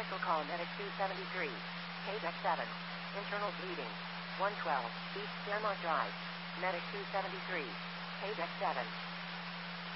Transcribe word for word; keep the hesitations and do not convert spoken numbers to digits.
Special call Medic two seventy-three. K deck seven. Internal bleeding. one twelve. East Fairmont Drive. Medic two seventy-three. K deck seven.